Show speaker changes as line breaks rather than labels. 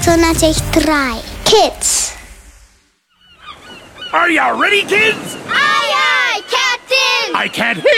98.3 Kids.
Are you ready, kids?
Aye, aye, Captain!
I can't